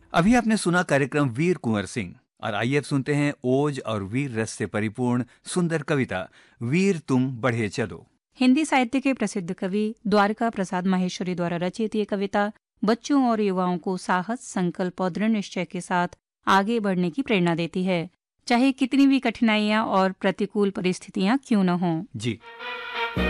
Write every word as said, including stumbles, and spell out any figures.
अभी आपने सुना कार्यक्रम वीर कुंवर सिंह। और आइए अब सुनते हैं ओज और वीर रस से परिपूर्ण सुंदर कविता वीर तुम बढ़े चलो। हिंदी साहित्य के प्रसिद्ध कवि द्वारका प्रसाद माहेश्वरी द्वारा रचित ये कविता बच्चों और युवाओं को साहस, संकल्प और दृढ़ निश्चय के साथ आगे बढ़ने की प्रेरणा देती है, चाहे कितनी भी कठिनाइयां और प्रतिकूल परिस्थितियां क्यों न हों। जी।